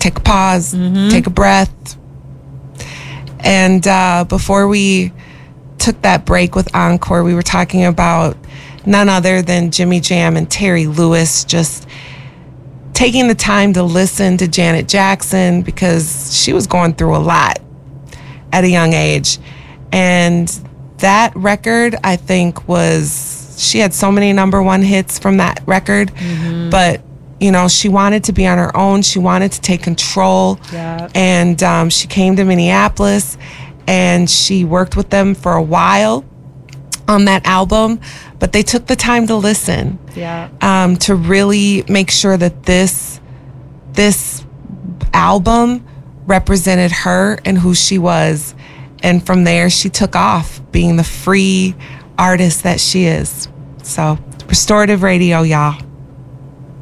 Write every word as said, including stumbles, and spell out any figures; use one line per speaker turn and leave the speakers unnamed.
take a pause,
mm-hmm.
take a breath. And uh, before we took that break with Encore, we were talking about none other than Jimmy Jam and Terry Lewis just taking the time to listen to Janet Jackson because she was going through a lot at a young age. And that record, I think, was, she had so many number one hits from that record,
mm-hmm.
but you know, she wanted to be on her own. She wanted to take control.
Yeah.
And um, she came to Minneapolis and she worked with them for a while on that album, but they took the time to listen.
Yeah.
Um, to really make sure that this this album represented her and who she was. And from there, she took off being the free artist that she is. So, Restorative Radio, y'all.